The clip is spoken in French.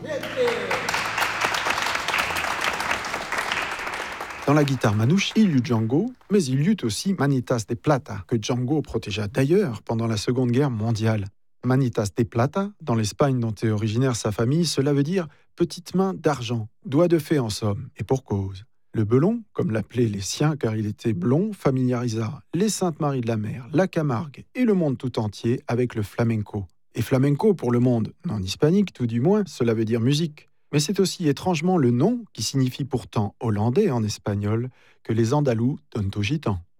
Dans la guitare manouche, il y eut Django, mais il y eut aussi Manitas de Plata, que Django protégea d'ailleurs pendant la Seconde Guerre mondiale. Manitas de Plata, dans l'Espagne dont est originaire sa famille, cela veut dire petite main d'argent, doigt de fée en somme, et pour cause. Le Belon, comme l'appelaient les siens car il était blond, familiarisa les Saintes-Maries de la Mer, la Camargue et le monde tout entier avec le flamenco. Et flamenco pour le monde non hispanique tout du moins, cela veut dire musique. Mais c'est aussi étrangement le nom, qui signifie pourtant hollandais en espagnol, que les Andalous donnent aux Gitans.